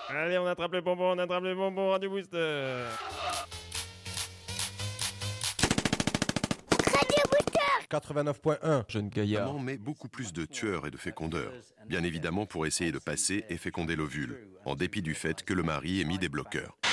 Allez, on attrape les bonbons, Radio Booster. Radio Booster 89.1, jeune gaillard. Maman met beaucoup plus de tueurs et de fécondeurs, bien évidemment pour essayer de passer et féconder l'ovule, en dépit du fait que le mari ait mis des bloqueurs.